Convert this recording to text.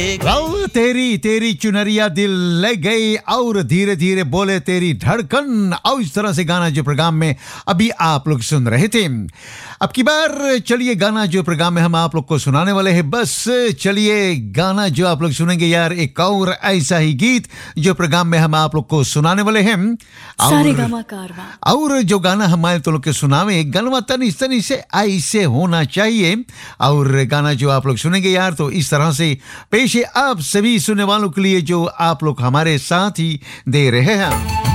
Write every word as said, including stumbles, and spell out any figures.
Wow, तेरी तेरी चुनरिया दिल ले गई और धीरे धीरे बोले तेरी धड़कन। और इस तरह से गाना जो प्रोग्राम में अभी आप लोग सुन रहे थे। अब की बार चलिए गाना जो प्रोग्राम में हम आप लोग को सुनाने वाले हैं। बस चलिए गाना जो आप लोग सुनेंगे यार, एक और ऐसा ही गीत जो प्रोग्राम में हम आप लोग को सुनाने वाले हैं। सारे गामा कारवा। और जो गाना हमारे तो लोग के सुनावे गनवा तनी तनी से ऐसे होना चाहिए। और गाना जो आप लोग सुनेंगे यार, तो इस तरह से पेश है आप सभी सुनने वालों के लिए जो आप लोग हमारे साथ ही दे रहे हैं।